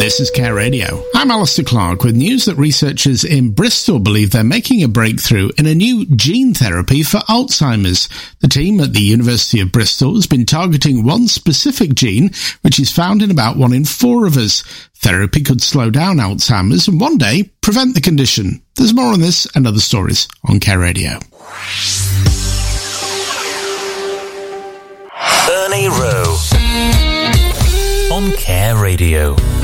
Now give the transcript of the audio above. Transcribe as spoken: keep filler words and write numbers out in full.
This is Care Radio. I'm Alistair Clark with news that researchers in Bristol believe they're making a breakthrough in a new gene therapy for Alzheimer's. The team at the University of Bristol has been targeting one specific gene, which is found in about one in four of us. Therapy could slow down Alzheimer's and one day prevent the condition. There's more on this and other stories on Care Radio. Ernie Rowe on Care Radio.